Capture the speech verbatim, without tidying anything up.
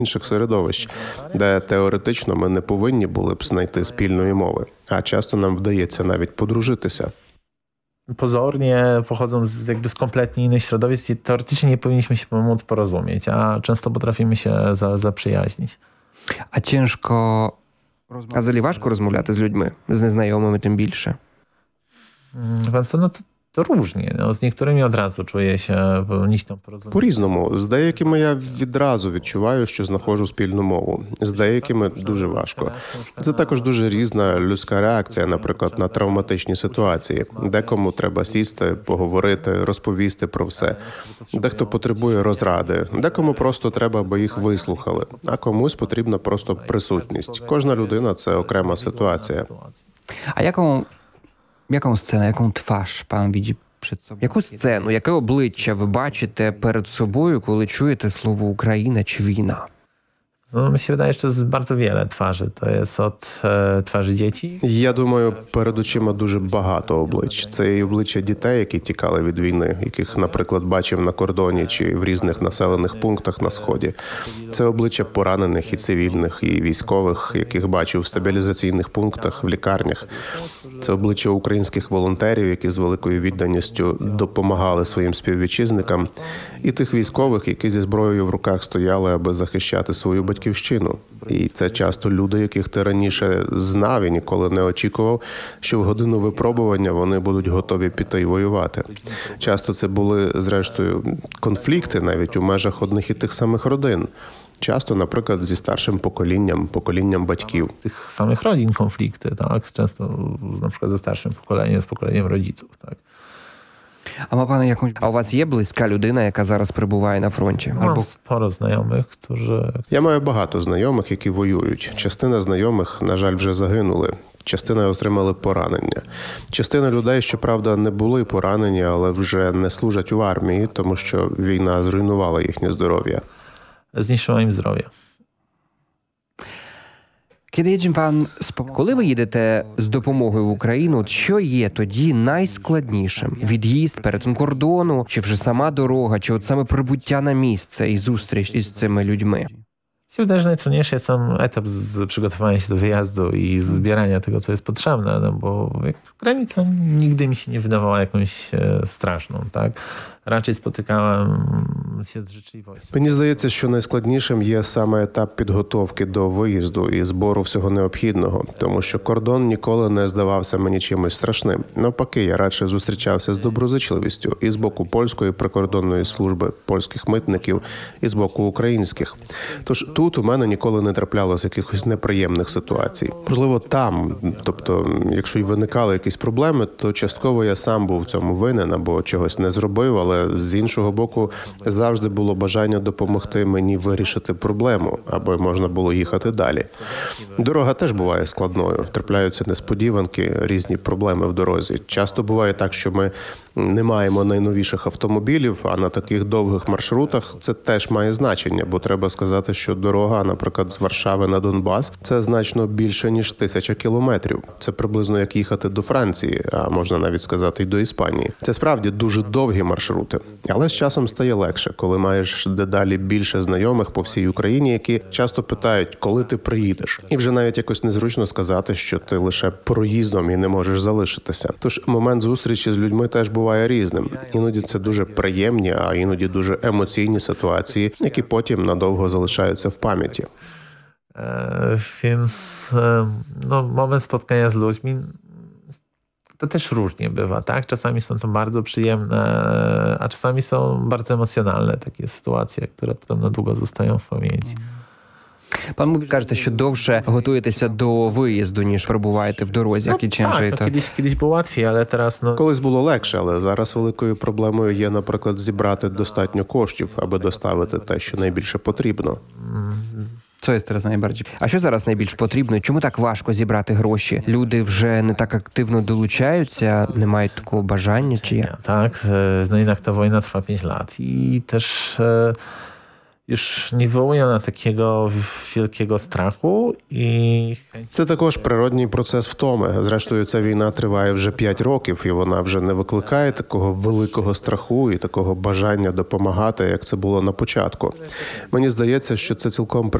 інших середовищ, де теоретично ми не повинні були б знайти спільної мови, а часто нам вдається навіть подружитися. Pozornie pochodzą z, jakby z kompletnie innych środowisk i teoretycznie nie powinniśmy się pomóc porozumieć, a często potrafimy się za, zaprzyjaźnić. А тяжко... А взагалі важко розмовляти з людьми, з незнайомими тим більше? Pan co, no to, to różnie. No, z niektórymi od razu czuję się nić tam porozumieć. По-різному. З деякими я відразу відчуваю, що знаходжу спільну мову. З деякими дуже важко. Це також дуже різна людська реакція, наприклад, на травматичні ситуації. Декому треба сісти, поговорити, розповісти про все. Дехто потребує розради, декому просто треба, аби їх вислухали, а комусь потрібна просто присутність. Кожна людина – це окрема ситуація. А яку, яку сцену, яку тwarz пан widzi przed sobą? Яку сцену, яке обличчя ви бачите перед собою, коли чуєте слово Україна чи війна? No, mi się wydaje, że to jest bardzo wiele twarzy. To jest od e, twarzy dzieci. Я думаю, перед очима дуже багато облич. Це і обличчя дітей, які тікали від війни, яких, наприклад, бачив на кордоні чи в різних населених пунктах на Сході. Це обличчя поранених і цивільних, і військових, яких бачив в стабілізаційних пунктах, в лікарнях. Це обличчя українських волонтерів, які з великою відданістю допомагали своїм співвітчизникам, і тих військових, які зі зброєю в руках стояли, аби захищати свою батьківщину. І це часто люди, яких ти раніше знав і ніколи не очікував, що в годину випробування вони будуть готові піти й воювати. Часто це були, зрештою, конфлікти навіть у межах одних і тих самих родин. Часто, наприклад, зі старшим поколінням, поколінням батьків. Tych samych rodzin konflikty, tak? Często na przykład ze starszym pokoleniem, z pokoleniem rodziców, tak? А, ma pan jakąś... А у вас є близька людина, яка зараз перебуває на фронті? Mam Або sporo znajomych, którzy... Я маю багато знайомих, які воюють. Частина знайомих, на жаль, вже загинули. Частина отримали поранення. Частина людей, щоправда, не були поранені, але вже не служать у армії, тому що війна зруйнувала їхнє здоров'я. Zniszczyła im zdrowie. Kiedy jedzie pan z... Коли ви їдете з допомогою в Україну, от що є тоді найскладнішим? Від'їзд, перетин кордону, чи вже сама дорога, чи от саме прибуття на місце і зустріч із цими людьми? Mi się wydaje, że najtrudniejszy jest sam etap z przygotowania się do wyjazdu i zbierania tego, co jest potrzebne, no bo granica nigdy mi się nie wydawała jakąś e, straszną, tak? Raczej spotykałem się z życzliwością. Мені здається, що найскладнішим є саме етап підготовки до виїзду і збору всього необхідного, тому що кордон ніколи не здавався мені чимось страшним. Навпаки, я радше зустрічався з доброзичливістю і з боку польської прикордонної служби, польських митників, і з боку українських. Тож тут у мене ніколи не траплялося якихось неприємних ситуацій. Можливо, там, тобто, якщо й виникали якісь проблеми, то частково я сам був в цьому винен або чогось не зробив, але з іншого боку, завжди було бажання допомогти мені вирішити проблему, аби можна було їхати далі. Дорога теж буває складною, трапляються несподіванки, різні проблеми в дорозі. Часто буває так, що ми не маємо найновіших автомобілів, а на таких довгих маршрутах це теж має значення, бо треба сказати, що дорога, наприклад, з Варшави на Донбас, це значно більше, ніж тисяча кілометрів. Це приблизно як їхати до Франції, а можна навіть сказати й до Іспанії. Це справді дуже довгі маршрути. Але з часом стає легше, коли маєш дедалі більше знайомих по всій Україні, які часто питають, коли ти приїдеш. І вже навіть якось незручно сказати, що ти лише проїздом і не можеш залишитися. Тож момент зустрічі з людьми теж буває різним. Іноді це дуже приємні, а іноді дуже емоційні ситуації, які потім надовго залишаються в пам'яті. E, więc e, no, moment spotkania z ludźmi to też różnie bywa, tak? Czasami są to bardzo przyjemne, a czasami są bardzo emocjonalne takie sytuacje, które potem na długo zostają w pamięci. Пан Мові, кажете, що довше готуєтеся до виїзду, ніж перебуваєте в дорозі, No, як і чим tak, живете. to kiedyś, kiedyś było łatwiej, ale teraz no, Колись було легше, але зараз великою проблемою є, наприклад, зібрати достатньо коштів, аби доставити те, що найбільше потрібно. Це зараз найбільше. А що зараз найбільш потрібно? Чому так важко зібрати гроші? Люди вже не так активно долучаються, не мають такого бажання, чи як? tak? E, No jednak ta wojna trwa pięć lat i też e, już nie wywołują na takiego wielkiego strachu i Це також природній процес втоми. Зрештою, ця війна триває вже п'ять років, і вона вже не викликає такого великого страху і такого бажання допомагати, як це було на початку. Мені здається, що це цілком